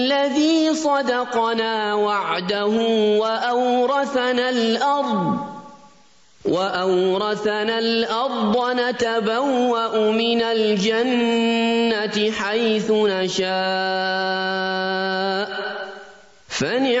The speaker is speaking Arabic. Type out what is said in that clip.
الذي صدقنا وعده وأورثنا الأرض نتبوأ من الجنة حيث نشاء